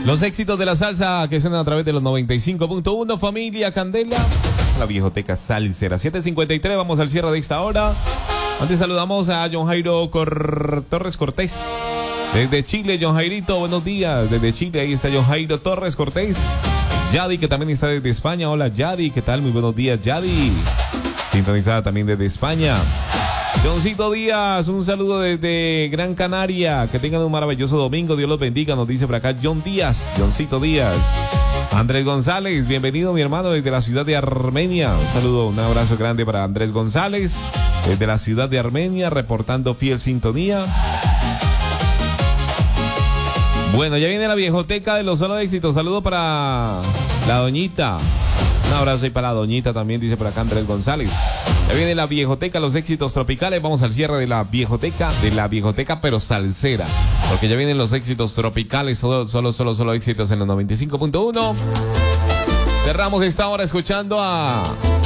Los éxitos de la salsa que suenan a través de los 95.1, familia Candela, la viejoteca salsera. 7:53, vamos al cierre de esta hora. Antes saludamos a John Jairo Torres Cortés. Desde Chile, John Jairito, buenos días. Desde Chile, ahí está John Jairo Torres Cortés. Yadi, que también está desde España. Hola, Yadi, ¿qué tal? Muy buenos días, Yadi. Sintonizada también desde España. Johncito Díaz, un saludo desde Gran Canaria. Que tengan un maravilloso domingo. Dios los bendiga, nos dice por acá John Díaz, Johncito Díaz. Andrés González, bienvenido mi hermano desde la ciudad de Armenia. Un saludo, un abrazo grande para Andrés González, desde la ciudad de Armenia, reportando fiel sintonía. Bueno, ya viene la viejoteca de los solo éxitos. Saludo para la doñita. Un abrazo ahí para la doñita también, dice por acá Andrés González. Ya viene la viejoteca, los éxitos tropicales. Vamos al cierre de la viejoteca pero salsera. Porque ya vienen los éxitos tropicales, solo éxitos en los 95.1. Cerramos esta hora escuchando a